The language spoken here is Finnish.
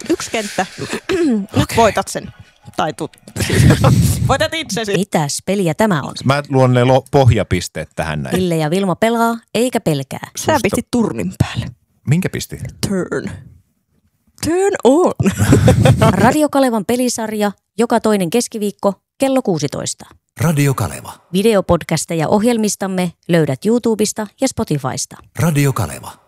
Yksi kenttä. Nyt voitat sen. Tai voitat itsesi. Mitäs peliä tämä on? Mä luon ne pohjapisteet tähän näin. Ville ja Vilma pelaa, eikä pelkää. Sä pistit turnin päälle. Minkä pisti? Turn on. Radio Kalevan pelisarja joka toinen keskiviikko kello 16. Radio Kaleva. Videopodcasteja ohjelmistamme löydät YouTubesta ja Spotifysta. Radio Kaleva.